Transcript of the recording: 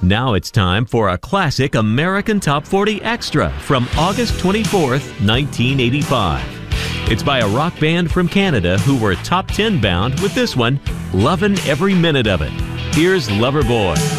Now it's time for a classic American Top 40 Extra from August 24th, 1985. It's by a rock band from Canada who were top 10 bound with this one, Lovin' Every Minute of It. Here's Loverboy.